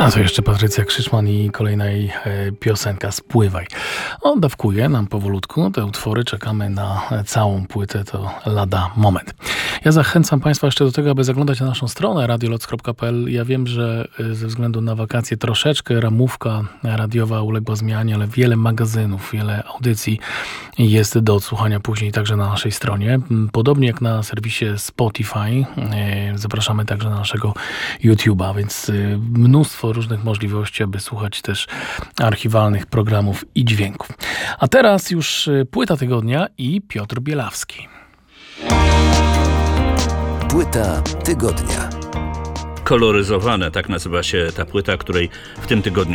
A to jeszcze Patrycja Krzyczman i kolejna jej piosenka Spływaj. On dawkuje nam powolutku te utwory, czekamy na całą płytę, to lada moment. Ja zachęcam Państwa jeszcze do tego, aby zaglądać na naszą stronę radioloc.pl. Ja wiem, że ze względu na wakacje troszeczkę ramówka radiowa uległa zmianie, ale wiele magazynów, wiele audycji jest do odsłuchania później także na naszej stronie. Podobnie jak na serwisie Spotify, zapraszamy także na naszego YouTube'a, więc mnóstwo różnych możliwości, aby słuchać też archiwalnych programów i dźwięków. A teraz już płyta tygodnia i Piotr Bielawski. Płyta tygodnia. Koloryzowane, tak nazywa się ta płyta, której w tym tygodniu